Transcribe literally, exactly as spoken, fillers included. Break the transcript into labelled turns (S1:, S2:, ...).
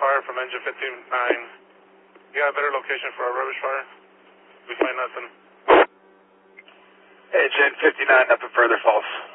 S1: fire from engine fifty-nine. You got a better location for a rubbish fire? We find nothing.
S2: Engine fifty-nine, nothing further, false.